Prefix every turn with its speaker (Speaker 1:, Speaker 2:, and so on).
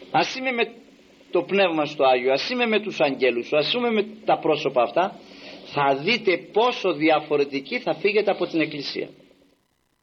Speaker 1: ας είμαι με το Πνεύμα στο Άγιο, ας είμαι με τους αγγέλους, ας είμαι με τα πρόσωπα αυτά, θα δείτε πόσο διαφορετικοί θα φύγετε από την Εκκλησία.